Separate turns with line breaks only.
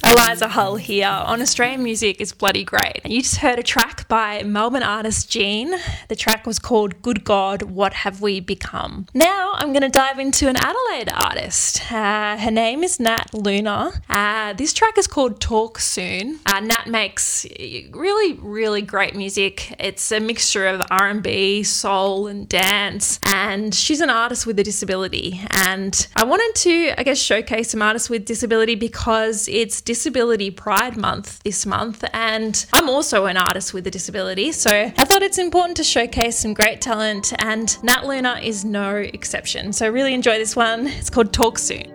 Eliza Hull here on Australian Music is Bloody Great. You just heard a track by Melbourne artist Jean. The track was called Good God, What Have We Become? Now I'm going to dive into an Adelaide artist. Her name is Nat Luna. This track is called Talk Soon. Nat makes really great music. It's a mixture of R&B, soul and dance, and she's an artist with a disability. And I wanted to, showcase some artists with disability because it's Disability Pride Month this month, and I'm also an artist with a disability, so I thought it's important to showcase some great talent, and Nat Luna is no exception. So really enjoy this one. It's called Talk Soon.